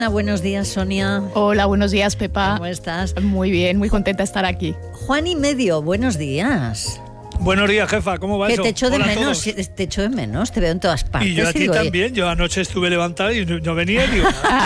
Buenos días, Sonia. Hola, buenos días, Pepa. ¿Cómo estás? Muy bien, muy contenta de estar aquí. Juan y medio, buenos días. Buenos días, jefa, ¿cómo va eso? Que te echo de Hola menos, te echo de menos, te veo en todas partes. Y yo a ti también, yo anoche estuve levantado y no venía ni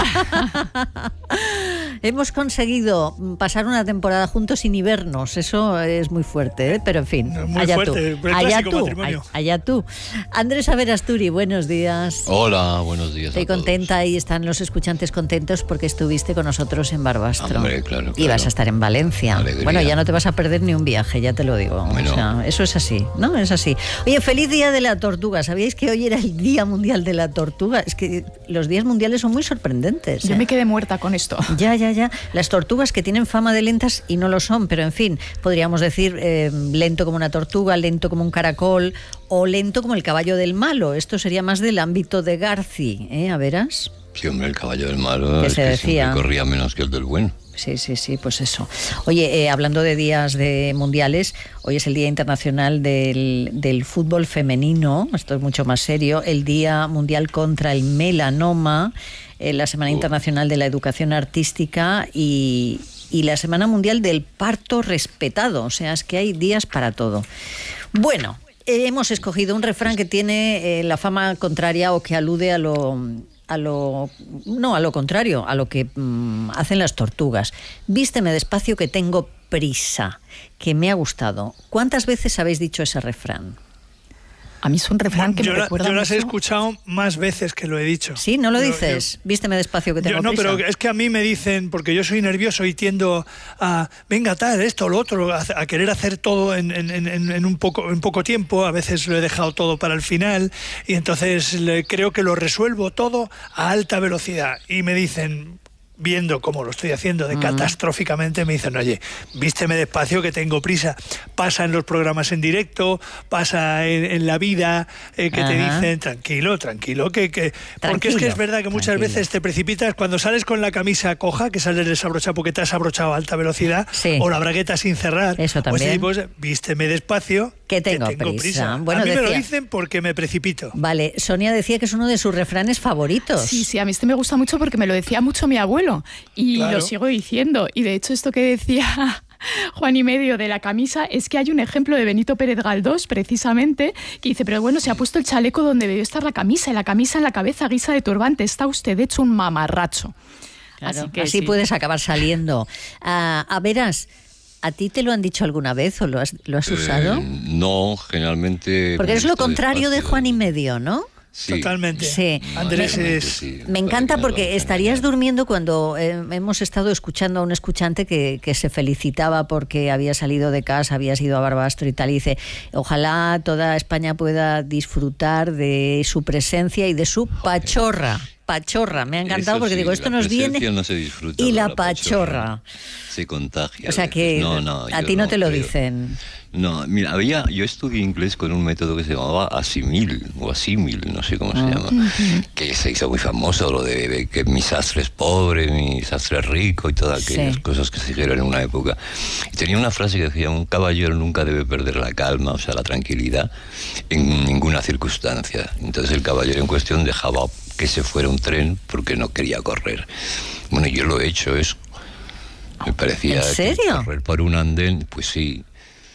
nada. Hemos conseguido pasar una temporada juntos sin y vernos, eso es muy fuerte, ¿eh? Pero en fin, muy allá fuerte, tú, allá tú. Andrés Averasturi, buenos días. Hola, buenos días. Estoy contenta y están los escuchantes contentos porque estuviste con nosotros en Barbastro. Hombre, claro. Y vas a estar en Valencia. Alegría. Bueno, ya no te vas a perder ni un viaje, ya te lo digo. Bueno. O sea, eso es así, ¿no? Es así. Oye, feliz Día de la Tortuga. ¿Sabíais que hoy era el Día Mundial de la Tortuga? Es que los días mundiales son muy sorprendentes. Yo me quedé muerta con esto. Ya. Las tortugas que tienen fama de lentas y no lo son, pero en fin, podríamos decir lento como una tortuga, lento como un caracol o lento como el caballo del malo. Esto sería más del ámbito de Garci, ¿eh? ¿A veras? Sí, hombre, el caballo del malo que es se que decía. siempre corría menos que el del bueno. Sí, pues eso. Oye, hablando de días de mundiales, hoy es el Día Internacional del Fútbol Femenino, esto es mucho más serio, el Día Mundial contra el Melanoma, la Semana Internacional de la Educación Artística y la Semana Mundial del Parto Respetado, o sea, es que hay días para todo. Bueno, hemos escogido un refrán que tiene la fama contraria o que alude a lo contrario, a lo que hacen las tortugas. Vísteme despacio que tengo prisa, que me ha gustado. ¿Cuántas veces habéis dicho ese refrán? A mí es un refrán que me recuerda Yo las he mucho. escuchado más veces que lo he dicho. ¿Sí? ¿No lo dices? Vísteme despacio que tengo prisa. No, pero es que a mí me dicen, porque yo soy nervioso y tiendo a, venga, tal, esto, lo otro, a querer hacer todo en poco tiempo. A veces lo he dejado todo para el final y entonces creo que lo resuelvo todo a alta velocidad. Y me dicen, viendo cómo lo estoy haciendo de catastróficamente, me dicen, oye, vísteme despacio que tengo prisa. Pasa en los programas en directo, pasa en la vida, que te dicen, tranquilo, porque es que es verdad que muchas veces te precipitas cuando sales con la camisa coja, que sales desabrochada porque te has abrochado a alta velocidad, sí, o la bragueta sin cerrar. Eso también. Pues vísteme despacio que tengo prisa. Bueno, a mí me lo dicen porque me precipito. Vale, Sonia decía que es uno de sus refranes favoritos. Sí, a mí este me gusta mucho porque me lo decía mucho mi abuelo y claro, lo sigo diciendo. Y de hecho esto que decía Juan y medio de la camisa es que hay un ejemplo de Benito Pérez Galdós precisamente que dice, pero bueno, se ha puesto el chaleco donde debió estar la camisa y la camisa en la cabeza guisa de turbante, está usted hecho un mamarracho. Claro, así sí, puedes acabar saliendo. Verás, ¿a ti te lo han dicho alguna vez o lo has usado? No, generalmente. Porque es lo contrario de Juan y medio, ¿no? Sí. Totalmente. Sí. Andrés me encanta porque estarías durmiendo cuando hemos estado escuchando a un escuchante que se felicitaba porque había salido de casa, había ido a Barbastro y tal, y dice, ojalá toda España pueda disfrutar de su presencia y de su pachorra. Me ha encantado porque digo, esto nos viene no se disfruta y la pachorra se contagia. O sea que a ti no te lo dicen. No, mira, yo estudié inglés con un método que se llamaba asimil, no sé cómo se llama, que se hizo muy famoso, lo de que mi sastre es pobre, mi sastre es rico y todas aquellas cosas que se dijeron en una época. Y tenía una frase que decía, un caballero nunca debe perder la calma, o sea, la tranquilidad, en ninguna circunstancia. Entonces el caballero en cuestión dejaba que se fuera un tren porque no quería correr. Bueno, yo lo he hecho eso. Me parecía... ¿En serio? Que correr por un andén, pues sí.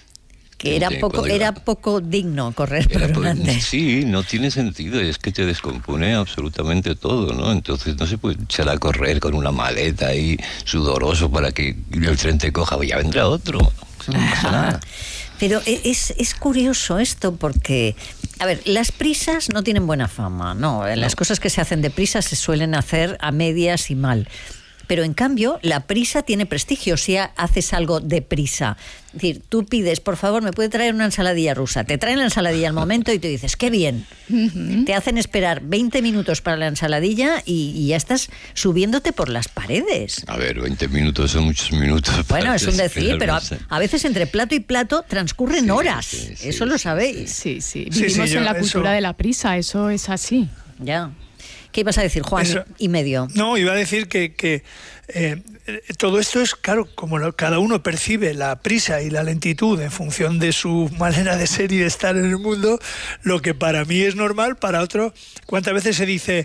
Que era poco digno correr por un andén. Sí, no tiene sentido, es que te descompone absolutamente todo, ¿no? Entonces no se puede echar a correr con una maleta ahí sudoroso para que el tren te coja, ya vendrá otro. No pasa nada. Pero es curioso esto porque, a ver, las prisas no tienen buena fama, ¿no? Las cosas que se hacen deprisa se suelen hacer a medias y mal. Pero en cambio, la prisa tiene prestigio si haces algo deprisa. Es decir, tú pides, por favor, ¿me puede traer una ensaladilla rusa? Te traen la ensaladilla al momento y tú dices, ¡qué bien! Te hacen esperar 20 minutos para la ensaladilla y ya estás subiéndote por las paredes. A ver, 20 minutos son muchos minutos. Bueno, es un decir, pero a veces entre plato y plato transcurren horas. Sí, eso lo sabéis. Sí. Vivimos en la cultura de la prisa, eso es así. Ya. ¿Qué ibas a decir, Juan? Y medio. No, iba a decir que todo esto es, claro, como cada uno percibe la prisa y la lentitud en función de su manera de ser y de estar en el mundo, lo que para mí es normal, para otro, ¿cuántas veces se dice,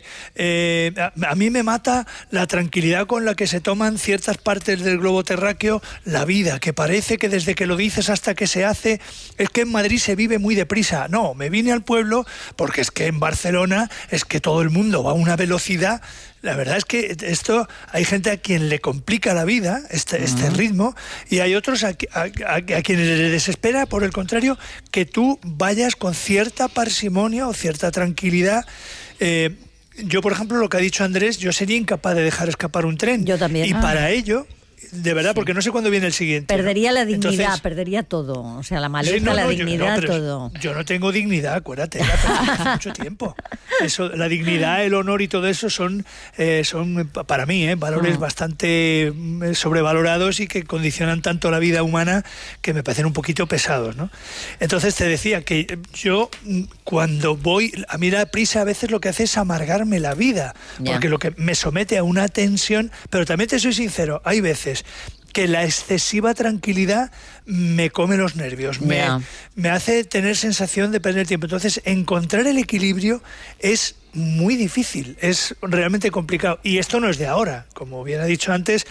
a mí me mata la tranquilidad con la que se toman ciertas partes del globo terráqueo la vida, que parece que desde que lo dices hasta que se hace, es que en Madrid se vive muy deprisa? No, me vine al pueblo porque es que en Barcelona es que todo el mundo va a una velocidad. La verdad es que esto, hay gente a quien le complica la vida, este ritmo, y hay otros a quienes les desespera, por el contrario, que tú vayas con cierta parsimonia o cierta tranquilidad. Yo, por ejemplo, lo que ha dicho Andrés, yo sería incapaz de dejar escapar un tren. Yo también. Y para ello, de verdad, porque no sé cuándo viene el siguiente. Perdería la dignidad, entonces, perdería todo. O sea, la maleta, la dignidad, todo. Yo no tengo dignidad, acuérdate, la perdí hace mucho tiempo. Eso, la dignidad, el honor y todo eso son para mí, valores bastante sobrevalorados y que condicionan tanto la vida humana que me parecen un poquito pesados, ¿no? Entonces te decía que yo, cuando voy, a mí la prisa a veces lo que hace es amargarme la vida, porque lo que me somete a una tensión, pero también te soy sincero, hay veces que la excesiva tranquilidad me come los nervios, me hace tener sensación de perder tiempo. Entonces, encontrar el equilibrio es muy difícil, es realmente complicado. Y esto no es de ahora, como bien ha dicho antes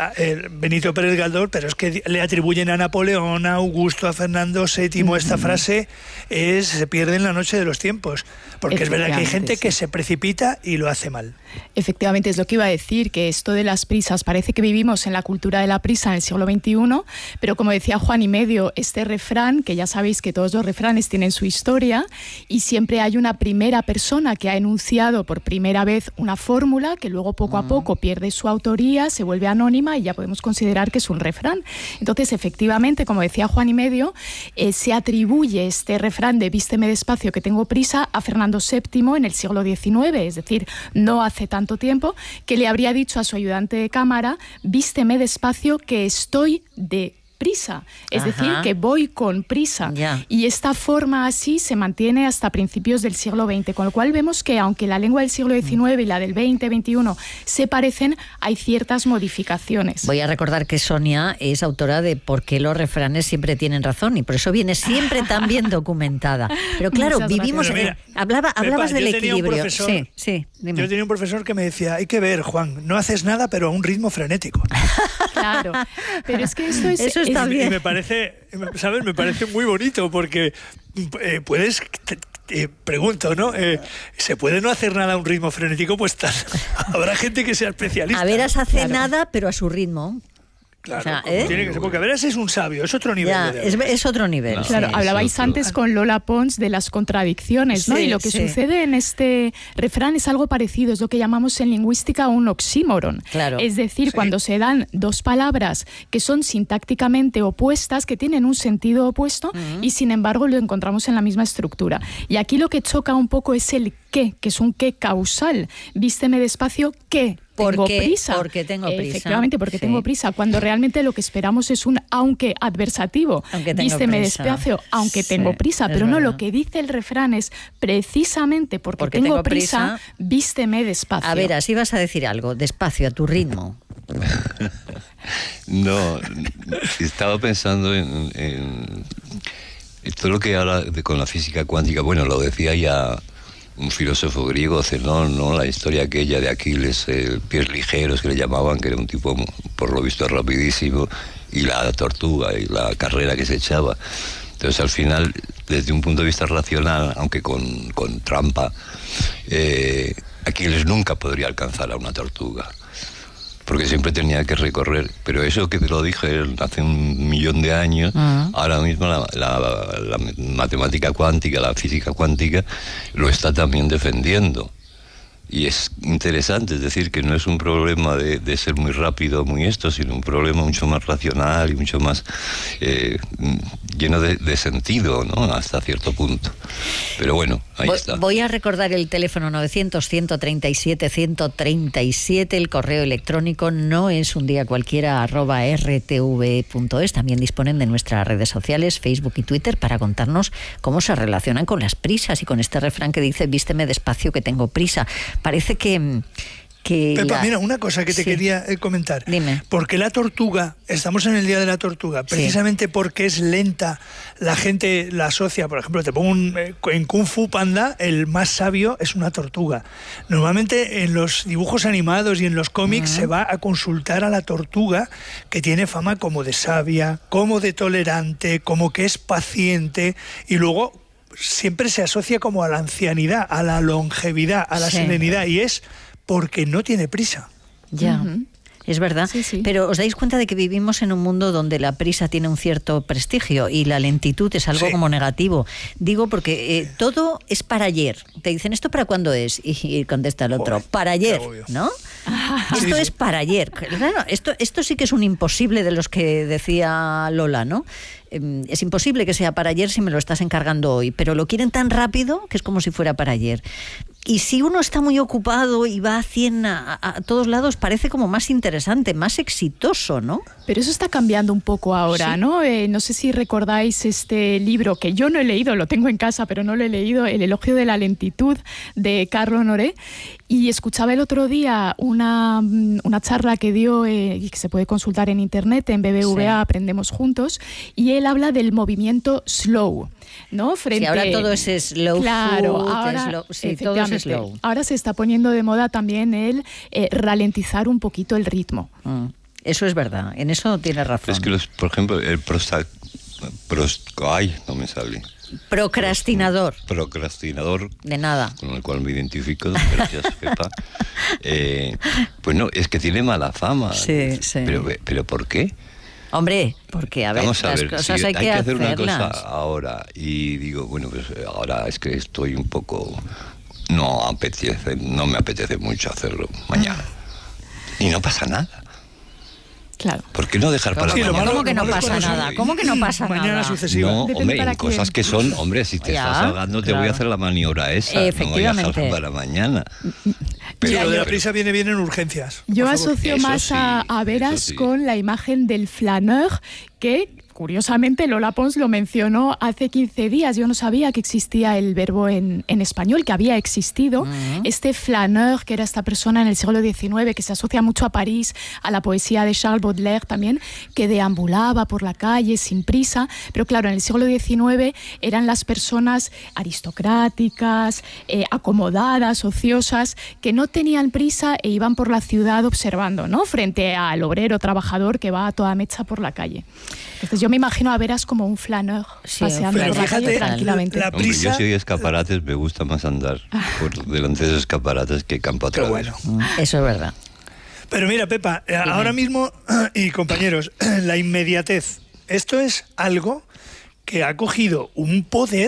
Benito Pérez Galdós, pero es que le atribuyen a Napoleón, a Augusto, a Fernando VII, esta frase se pierde en la noche de los tiempos, porque es verdad que hay gente que se precipita y lo hace mal. Efectivamente, es lo que iba a decir, que esto de las prisas, parece que vivimos en la cultura de la prisa en el siglo XXI, pero como decía Juan y medio, este refrán, que ya sabéis que todos los refranes tienen su historia, y siempre hay una primera persona que ha enunciado por primera vez una fórmula que luego poco a poco pierde su autoría, se vuelve anónima y ya podemos considerar que es un refrán. Entonces, efectivamente, como decía Juan y medio, se atribuye este refrán de vísteme despacio que tengo prisa a Fernando VII en el siglo XIX, es decir, no hace tanto tiempo, que le habría dicho a su ayudante de cámara, vísteme despacio que estoy de prisa, es decir, que voy con prisa. Y esta forma así se mantiene hasta principios del siglo XX, con lo cual vemos que aunque la lengua del siglo XIX y la del XX, XXI se parecen, hay ciertas modificaciones. Voy a recordar que Sonia es autora de Por qué los refranes siempre tienen razón, y por eso viene siempre tan bien documentada. Pero claro, vivimos... hablabas del equilibrio. Sí, dime. Yo tenía un profesor que me decía, hay que ver, Juan, no haces nada, pero a un ritmo frenético. Claro, pero es que eso está bien. Y me parece, ¿sabes? Me parece muy bonito porque puedes... pregunto, ¿no? ¿Se puede no hacer nada a un ritmo frenético? Pues habrá gente que sea especialista. Averas hace nada, pero a su ritmo. Claro, o sea, tiene que ser, porque Averas es un sabio, es otro nivel. Es otro nivel. Claro, hablabais antes con Lola Pons de las contradicciones, ¿no? Y lo que sucede en este refrán es algo parecido, es lo que llamamos en lingüística un oxímoron. Claro. Es decir, cuando se dan dos palabras que son sintácticamente opuestas, que tienen un sentido opuesto, y sin embargo lo encontramos en la misma estructura. Y aquí lo que choca un poco es el qué, que es un qué causal. Vísteme despacio, ¿qué? Tengo prisa. Porque tengo prisa. Efectivamente, porque tengo prisa. Cuando realmente lo que esperamos es un aunque adversativo. Vísteme despacio, aunque tengo prisa. Pero no, lo que dice el refrán es precisamente porque tengo prisa, vísteme despacio. A ver, así vas a decir algo, despacio, a tu ritmo. No, estaba pensando en todo lo que habla con la física cuántica. Bueno, lo decía ya un filósofo griego, Zenón, ¿no? La historia aquella de Aquiles, pies ligeros que le llamaban, que era un tipo por lo visto rapidísimo, y la tortuga y la carrera que se echaba. Entonces al final, desde un punto de vista racional, aunque con trampa, Aquiles nunca podría alcanzar a una tortuga, porque siempre tenía que recorrer. Pero eso que te lo dije hace 1.000.000 de años, ahora mismo la matemática cuántica, la física cuántica, lo está también defendiendo. Y es interesante, es decir, que no es un problema de ser muy rápido, sino un problema mucho más racional y mucho más, lleno de sentido, ¿no? Hasta cierto punto. Pero bueno, ahí está. Voy a recordar el teléfono 900-137-137, el correo electrónico noesundiacualquiera@rtv.es. También disponen de nuestras redes sociales, Facebook y Twitter, para contarnos cómo se relacionan con las prisas y con este refrán que dice: vísteme despacio que tengo prisa. Parece que Pepa, mira, una cosa que te quería comentar. Dime. Porque la tortuga, estamos en el Día de la Tortuga, precisamente porque es lenta, la gente la asocia. Por ejemplo, te pongo en Kung Fu Panda, el más sabio es una tortuga. Normalmente en los dibujos animados y en los cómics se va a consultar a la tortuga, que tiene fama como de sabia, como de tolerante, como que es paciente, y luego siempre se asocia como a la ancianidad, a la longevidad, a la serenidad, y es porque no tiene prisa. Ya. Es verdad, sí. Pero os dais cuenta de que vivimos en un mundo donde la prisa tiene un cierto prestigio y la lentitud es algo como negativo. Digo porque todo es para ayer. Te dicen, ¿esto para cuándo es? Y contesta el otro, para ayer, ¿no? Esto es para ayer. Claro, esto sí que es un imposible de los que decía Lola, ¿no? Es imposible que sea para ayer si me lo estás encargando hoy, pero lo quieren tan rápido que es como si fuera para ayer. Y si uno está muy ocupado y va a 100 a todos lados, parece como más interesante, más exitoso, ¿no? Pero eso está cambiando un poco ahora, ¿no? No sé si recordáis este libro, que yo no he leído, lo tengo en casa, pero no lo he leído, El elogio de la lentitud, de Carlo Honoré. Y escuchaba el otro día una charla que dio, y que se puede consultar en internet, en BBVA Aprendemos Juntos, y él habla del movimiento slow, ¿no? Frente... Sí, ahora todo es slow. Claro, food, ahora, todo es slow. Ahora se está poniendo de moda también el ralentizar un poquito el ritmo. Eso es verdad, en eso tienes razón. Es que, por ejemplo, el no me sale. Procrastinador. Procrastinador. De nada. Con el cual me identifico, gracias, Pepa. Pues no, es que tiene mala fama. Sí. Pero ¿por qué? Hombre, porque vamos a ver, las cosas si hay que hacer hacerlas. una cosa ahora y digo, bueno, pues ahora es que estoy un poco... no me apetece mucho hacerlo mañana. Y no pasa nada. Claro. ¿Por qué no dejar para mañana? ¿Cómo que no pasa nada? ¿Cómo que no pasa nada? Mañana sucesiva. No, hombre, en cosas que son, hombre, si te estás ahogando te voy a hacer la maniobra esa, no voy a dejar para mañana. Pero lo de la prisa viene bien en urgencias. Yo asocio más a veras con la imagen del flaneur, que curiosamente Lola Pons lo mencionó hace 15 días. Yo no sabía que existía el verbo en español, que había existido. Este flaneur, que era esta persona en el siglo XIX, que se asocia mucho a París, a la poesía de Charles Baudelaire también, que deambulaba por la calle sin prisa. Pero claro, en el siglo XIX eran las personas aristocráticas, acomodadas, ociosas, que no tenían prisa e iban por la ciudad observando, ¿no? Frente al obrero trabajador que va a toda mecha por la calle. Entonces yo me imagino a veras como un flaneur paseando por la calle tranquilamente. La prisa... Hombre, yo si hay escaparates me gusta más andar por delante de esos escaparates que campo atrás. Bueno. Eso es verdad. Pero mira, Pepa, ahora mismo, y compañeros, la inmediatez. Esto es algo que ha cogido un poder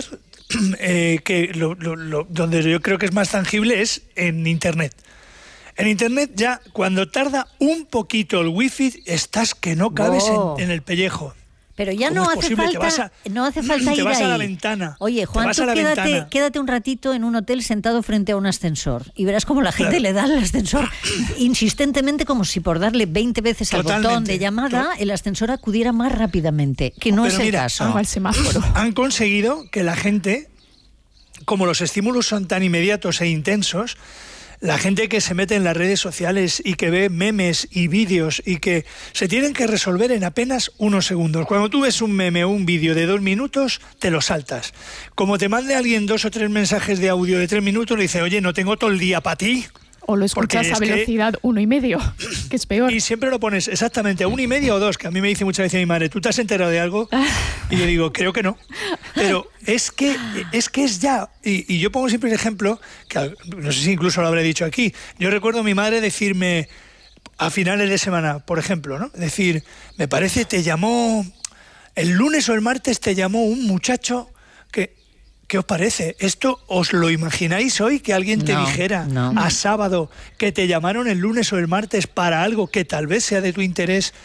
que donde yo creo que es más tangible es en Internet. En Internet ya, cuando tarda un poquito el wifi, estás que no cabes en el pellejo. Pero ya no hace falta, no hace falta ir ahí. Te vas a la ventana. Oye, Juan, tú quédate un ratito en un hotel sentado frente a un ascensor y verás cómo la gente le da al ascensor insistentemente, como si por darle 20 veces al botón de llamada el ascensor acudiera más rápidamente, que no es el caso. Al semáforo. Han conseguido que la gente, como los estímulos son tan inmediatos e intensos, la gente que se mete en las redes sociales y que ve memes y vídeos y que se tienen que resolver en apenas unos segundos. Cuando tú ves un meme o un vídeo de 2 minutos, te lo saltas. Como te mande alguien 2 o 3 mensajes de audio de 3 minutos, le dice, oye, no tengo todo el día para ti. O lo escuchas a velocidad 1,5, que es peor. Y siempre lo pones exactamente a 1,5 o 2, que a mí me dice muchas veces mi madre, ¿tú te has enterado de algo? Y yo digo, creo que no. Pero es que es ya... Y yo pongo siempre el ejemplo, que no sé si incluso lo habré dicho aquí. Yo recuerdo a mi madre decirme a finales de semana, por ejemplo, ¿no? Decir, me parece, te llamó... El lunes o el martes te llamó un muchacho que... ¿Qué os parece? ¿Esto os lo imagináis hoy? Que alguien te dijera a sábado que te llamaron el lunes o el martes para algo que tal vez sea de tu interés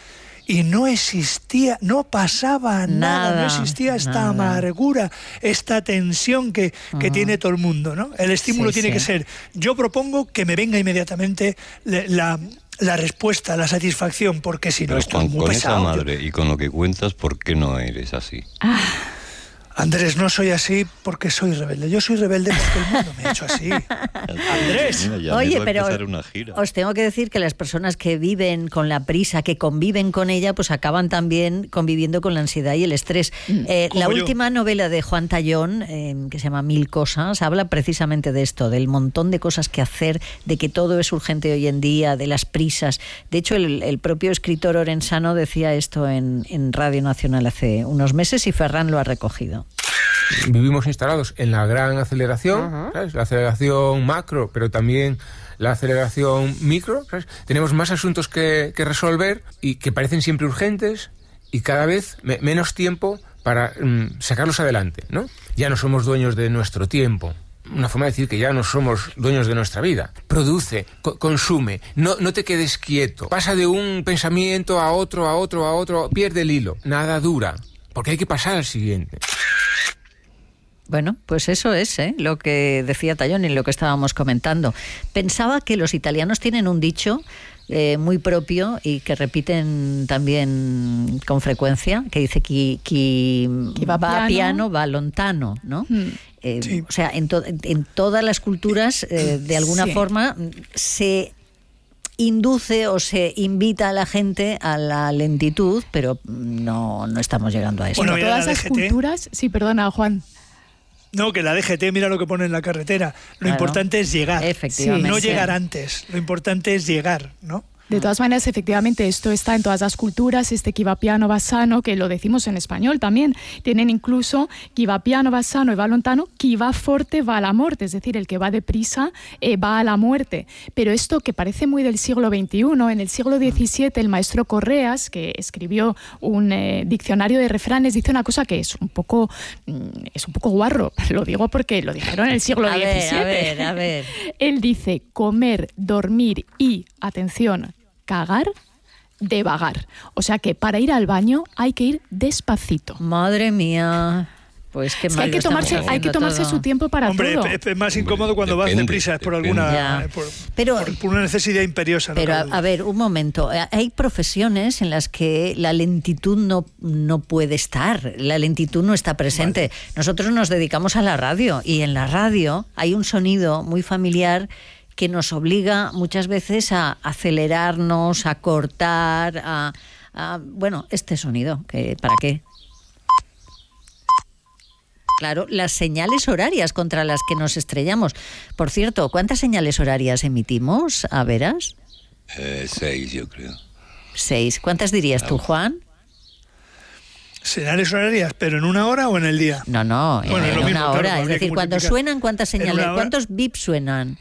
y no existía, no pasaba nada, no existía esta amargura, esta tensión que tiene todo el mundo, ¿no? El estímulo tiene que ser, yo propongo que me venga inmediatamente la respuesta, la satisfacción, porque si no, esto es muy pesado. Con esa madre y con lo que cuentas, ¿por qué no eres así? Andrés, no soy así porque soy rebelde. Yo soy rebelde porque el mundo me ha hecho así. Andrés. Oye, pero os tengo que decir que las personas que viven con la prisa, que conviven con ella, pues acaban también conviviendo con la ansiedad y el estrés. La última novela de Juan Tallón, que se llama 1000 cosas, habla precisamente de esto, del montón de cosas que hacer, de que todo es urgente hoy en día, de las prisas. De hecho, el propio escritor orensano decía esto en Radio Nacional hace unos meses y Ferran lo ha recogido. Vivimos instalados en la gran aceleración, ¿sabes? La aceleración macro, pero también la aceleración micro, ¿sabes? Tenemos más asuntos que resolver y que parecen siempre urgentes y cada vez menos tiempo para sacarlos adelante, ¿no? Ya no somos dueños de nuestro tiempo. Una forma de decir que ya no somos dueños de nuestra vida. Produce, consume, no te quedes quieto. Pasa de un pensamiento a otro, pierde el hilo. Nada dura, porque hay que pasar al siguiente. Bueno, pues eso es lo que decía Tallón y lo que estábamos comentando. Pensaba que los italianos tienen un dicho muy propio y que repiten también con frecuencia, que dice chi va piano va lontano, ¿no? Sí. O sea, en todas las culturas, de alguna forma, se induce o se invita a la gente a la lentitud, pero no estamos llegando a eso. Bueno, todas las culturas... Sí, perdona, Juan. No, que la DGT, mira lo que pone en la carretera. Lo importante es llegar. Efectivamente. No llegar antes. Lo importante es llegar, ¿no? De todas maneras, efectivamente, esto está en todas las culturas, chi va piano va sano, que lo decimos en español también. Tienen incluso chi va piano va sano y va lontano, chi va forte va a la muerte, es decir, el que va deprisa va a la muerte. Pero esto que parece muy del siglo XXI, en el siglo XVII el maestro Correas, que escribió un diccionario de refranes, dice una cosa que es un poco guarro, lo digo porque lo dijeron en el siglo XVII. A ver. Él dice comer, dormir y, atención, cagar de vagar. O sea que para ir al baño hay que ir despacito. Madre mía. Pues qué mal. Hay que tomarse su tiempo para todo. Hombre, es más incómodo cuando vas deprisa, es por alguna por una necesidad imperiosa. Pero a ver, un momento. Hay profesiones en las que la lentitud no puede estar. La lentitud no está presente. Vale. Nosotros nos dedicamos a la radio y en la radio hay un sonido muy familiar que nos obliga muchas veces a acelerarnos, a cortar, bueno, este sonido, ¿para qué? Claro, las señales horarias contra las que nos estrellamos. Por cierto, ¿cuántas señales horarias emitimos, a veras? 6, yo creo. 6. ¿Cuántas dirías tú, Juan? ¿Señales horarias, pero en una hora o en el día? No, bueno, en una hora. Claro, es decir, cuando suenan, ¿cuántas señales? ¿Cuántos bips suenan?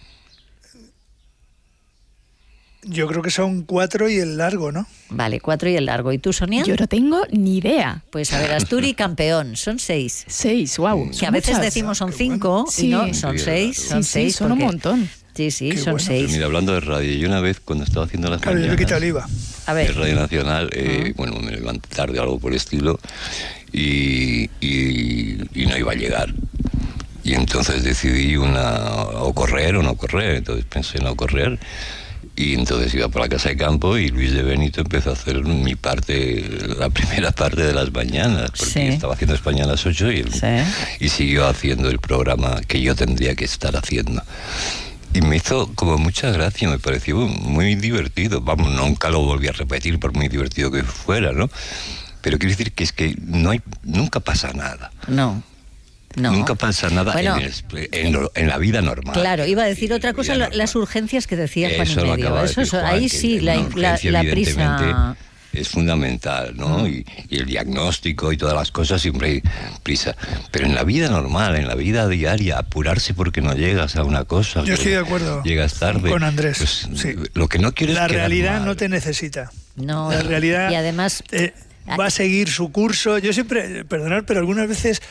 Yo creo que son 4 y el largo, ¿no? Vale, 4 y el largo. ¿Y tú, Sonia? Yo no tengo ni idea. Pues a ver, Asturi campeón, son 6. 6, wow. Que a veces decimos son 5, y no, son 6. Son 6, son un montón. Sí, son 6. Mira, hablando de radio, yo una vez cuando estaba haciendo las mañanas de Radio Nacional, bueno, me levanté tarde o algo por el estilo, y no iba a llegar. Y entonces decidí o correr o no correr. Entonces pensé en no correr. Y entonces iba por la casa de campo y Luis de Benito empezó a hacer la primera parte de las mañanas, porque estaba haciendo España a las 8 y siguió haciendo el programa que yo tendría que estar haciendo. Y me hizo como mucha gracia, me pareció muy divertido. Vamos, nunca lo volví a repetir por muy divertido que fuera, ¿no? Pero quiero decir que es que nunca pasa nada. No. Nunca pasa nada en la vida normal. Claro, iba a decir otra cosa, las urgencias que decía Juan y medio. Ahí sí, la prisa es fundamental, ¿no? Y el diagnóstico y todas las cosas siempre hay prisa. Pero en la vida normal, en la vida diaria, apurarse porque no llegas a una cosa. Yo estoy de acuerdo. Llegas tarde. Con Andrés. Pues, sí. Lo que no quieres es la realidad mal. No te necesita. No. La realidad. Y además va a seguir su curso. Yo siempre, perdonad, pero algunas veces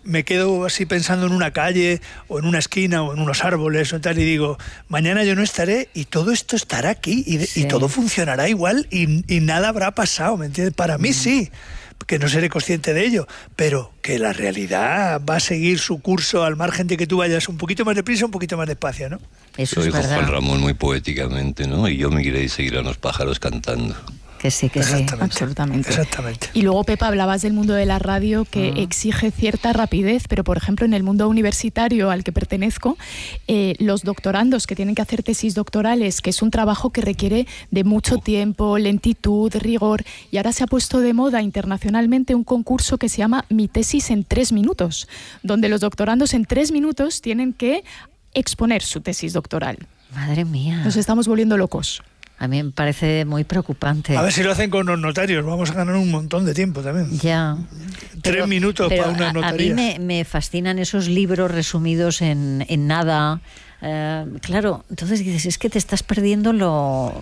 me quedo así pensando en una calle o en una esquina o en unos árboles o tal, y digo, mañana yo no estaré y todo esto estará aquí y todo funcionará igual y nada habrá pasado, ¿me entiendes? Para mí sí, que no seré consciente de ello, pero que la realidad va a seguir su curso al margen de que tú vayas un poquito más deprisa, un poquito más despacio, ¿no? Eso lo es dijo verdad. Juan Ramón muy poéticamente, ¿no? Y yo me iré y seguirán los pájaros cantando. Que sí, absolutamente. Exactamente. Y luego, Pepa, hablabas del mundo de la radio que exige cierta rapidez, pero por ejemplo en el mundo universitario al que pertenezco, los doctorandos que tienen que hacer tesis doctorales, que es un trabajo que requiere de mucho tiempo, lentitud, rigor, y ahora se ha puesto de moda internacionalmente un concurso que se llama Mi tesis en 3 minutos, donde los doctorandos en 3 minutos tienen que exponer su tesis doctoral. Madre mía. Nos estamos volviendo locos. A mí me parece muy preocupante. A ver si lo hacen con los notarios, vamos a ganar un montón de tiempo también. Ya. 3 minutos para una notaría. A mí me fascinan esos libros resumidos en nada. Claro, entonces dices, es que te estás perdiendo lo